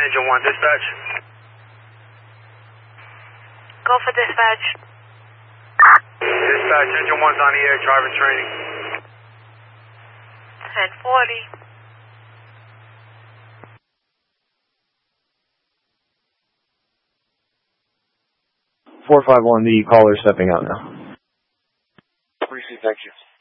Engine 1, dispatch. Go for dispatch. Dispatch, Engine 1's on the air, driving training. 1040. 451, the caller stepping out now. Appreciate, thank you.